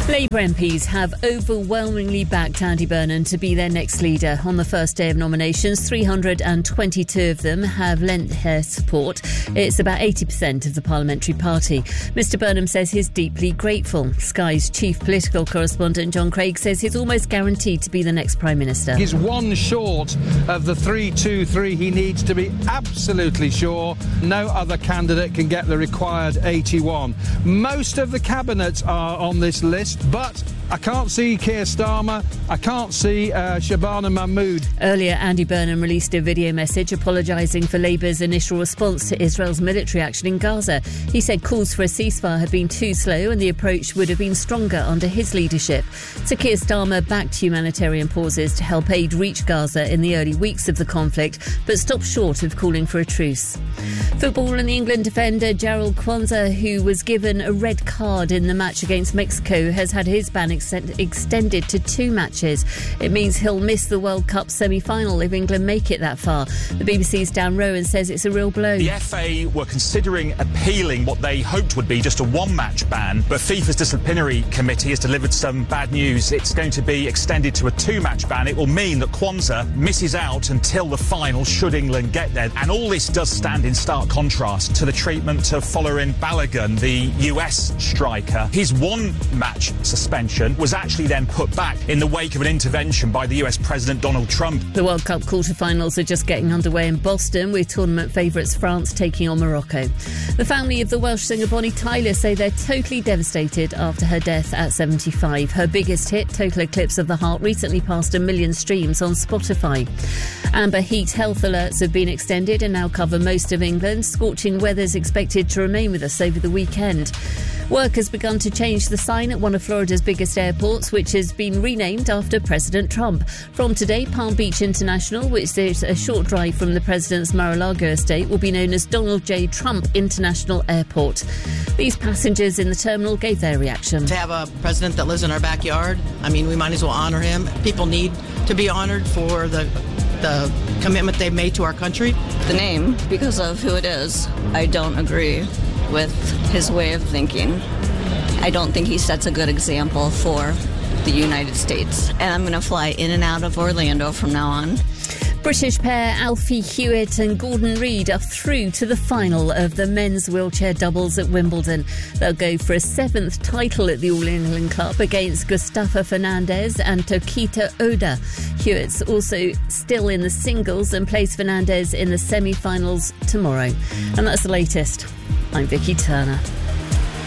Labour MPs have overwhelmingly backed Andy Burnham to be their next leader. On the first day of nominations, 322 of them have lent their support. It's about 80% of the parliamentary party. Mr Burnham says he's deeply grateful. Sky's chief political correspondent John Craig says he's almost guaranteed to be the next Prime Minister. He's one short of the 3-2-3 he needs to be absolutely sure. No other candidate can get the required 81. Most of the cabinets are on this list, but I can't see Keir Starmer, I can't see Shabana Mahmood. Earlier, Andy Burnham released a video message apologising for Labour's initial response to Israel's military action in Gaza. He said calls for a ceasefire had been too slow and the approach would have been stronger under his leadership. So Keir Starmer backed humanitarian pauses to help aid reach Gaza in the early weeks of the conflict, but stopped short of calling for a truce. Football and the England defender Jarrell Kwanzaa, who was given a red card in the match against Mexico, has had his ban extended to 2 matches. It means he'll miss the World Cup semi-final if England make it that far. The BBC's Dan Rowan says it's a real blow. The FA were considering appealing what they hoped would be just a 1-match ban, but FIFA's disciplinary committee has delivered some bad news. It's going to be extended to a 2-match ban. It will mean that Kwanzaa misses out until the final should England get there. And all this does stand in stark contrast to the treatment of Folarin Balogun, the US striker. His 1-match suspension was actually then put back in the wake of an intervention by the US President Donald Trump. The World Cup quarter-finals are just getting underway in Boston, with tournament favourites France taking on Morocco. The family of the Welsh singer Bonnie Tyler say they're totally devastated after her death at 75. Her biggest hit, Total Eclipse of the Heart, recently passed 1 million streams on Spotify. Amber heat health alerts have been extended and now cover most of England. Scorching weather's expected to remain with us over the weekend. Work has begun to change the sign at one of Florida's biggest airports, which has been renamed after President Trump. From today, Palm Beach International, which is a short drive from the president's Mar-a-Lago estate, will be known as Donald J. Trump International Airport. These passengers in the terminal gave their reaction. To have a president that lives in our backyard, I mean, we might as well honour him. People need to be honoured for the commitment they've made to our country. The name, because of who it is, I don't agree with his way of thinking. I don't think he sets a good example for the United States. And I'm going to fly in and out of Orlando from now on. British pair Alfie Hewitt and Gordon Reid are through to the final of the men's wheelchair doubles at Wimbledon. They'll go for a 7th title at the All England Club against Gustavo Fernandez and Tokita Oda. Hewitt's also still in the singles and plays Fernandez in the semi-finals tomorrow. And that's the latest. I'm Vicky Turner.